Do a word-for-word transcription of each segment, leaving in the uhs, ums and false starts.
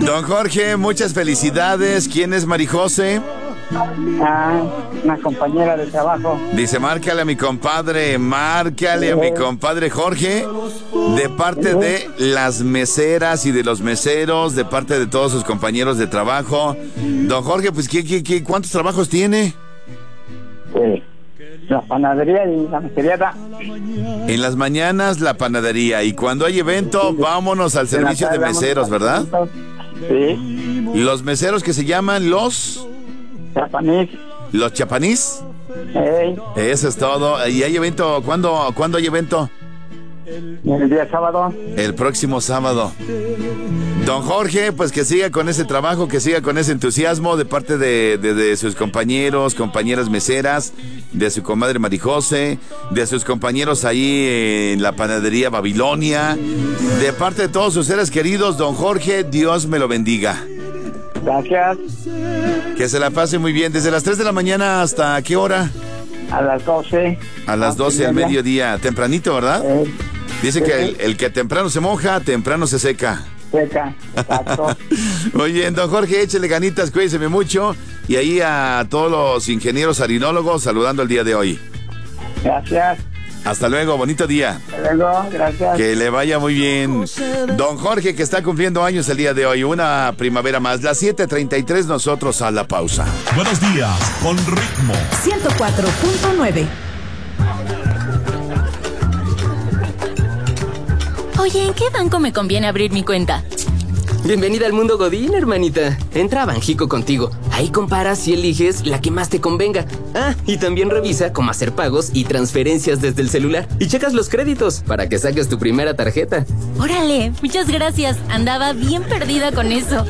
Don Jorge, muchas felicidades. ¿Quién es Marijose? Ah, una compañera de trabajo. Dice, márcale a mi compadre, márcale a mi compadre Jorge, de parte de las meseras y de los meseros, de parte de todos sus compañeros de trabajo. Don Jorge, pues, ¿qué, qué, qué, ¿cuántos trabajos tiene? Pues, la panadería y la mesería. En las mañanas la panadería, y cuando hay evento, vámonos al servicio de meseros, ¿verdad? Sí. Los meseros que se llaman los... Chapanís. ¿Los chapanís? Hey. Eso es todo. ¿Y hay evento? ¿Cuándo, ¿cuándo hay evento? El día sábado. El próximo sábado. Don Jorge, pues que siga con ese trabajo, que siga con ese entusiasmo de parte de, de, de sus compañeros, compañeras meseras, de su comadre Marijose, de sus compañeros ahí en la panadería Babilonia, de parte de todos sus seres queridos. Don Jorge, Dios me lo bendiga. Gracias. Que se la pase muy bien. ¿Desde las tres de la mañana hasta qué hora? A las doce. A las doce al mediodía. Tempranito, ¿verdad? Eh, Dice que el, el que temprano se moja, temprano se seca. Seca, exacto. Muy bien, don Jorge, échele ganitas, cuídeseme mucho. Y ahí a todos los ingenieros harinólogos saludando el día de hoy. Gracias. Hasta luego, bonito día. Hasta luego, gracias. Que le vaya muy bien. Don Jorge, que está cumpliendo años el día de hoy. Una primavera más. Las siete treinta y tres, nosotros a la pausa. Buenos días, con ritmo. ciento cuatro punto nueve. Oye, ¿en qué banco me conviene abrir mi cuenta? Bienvenida al mundo Godín, hermanita. Entra a Banjico Contigo. Ahí comparas y eliges la que más te convenga. Ah, y también revisa cómo hacer pagos y transferencias desde el celular. Y checas los créditos para que saques tu primera tarjeta. Órale, muchas gracias. Andaba bien perdida con eso.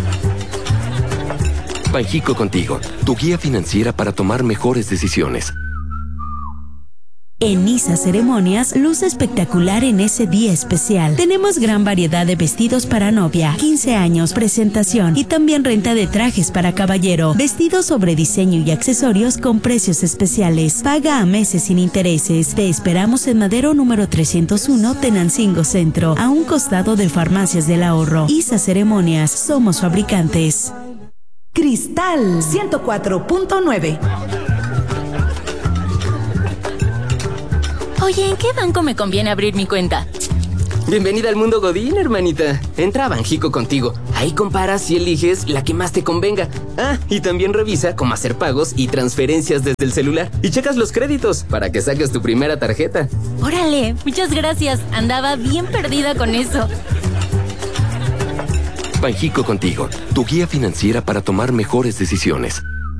Banjico Contigo, tu guía financiera para tomar mejores decisiones. En Isa Ceremonias, luce espectacular en ese día especial. Tenemos gran variedad de vestidos para novia, quince años, presentación y también renta de trajes para caballero. Vestidos sobre diseño y accesorios con precios especiales. Paga a meses sin intereses. Te esperamos en Madero número trescientos uno, Tenancingo Centro, a un costado de Farmacias del Ahorro. Isa Ceremonias, somos fabricantes. Cristal ciento cuatro punto nueve. Oye, ¿en qué banco me conviene abrir mi cuenta? Bienvenida al mundo Godín, hermanita. Entra a Banjico Contigo. Ahí comparas y eliges la que más te convenga. Ah, y también revisa cómo hacer pagos y transferencias desde el celular. Y checas los créditos para que saques tu primera tarjeta. Órale, muchas gracias. Andaba bien perdida con eso. Banjico Contigo, tu guía financiera para tomar mejores decisiones.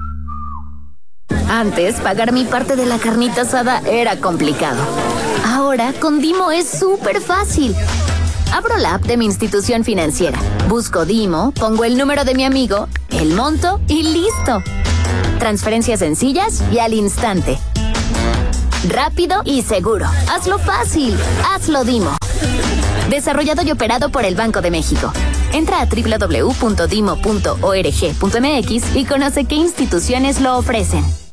Antes, pagar mi parte de la carnita asada era complicado. Ahora, con Dimo es súper fácil. Abro la app de mi institución financiera, busco Dimo, pongo el número de mi amigo, el monto y listo. Transferencias sencillas y al instante. Rápido y seguro. Hazlo fácil. Hazlo Dimo. Desarrollado y operado por el Banco de México. Entra a doble u doble u doble u punto dimo punto org punto m x y conoce qué instituciones lo ofrecen.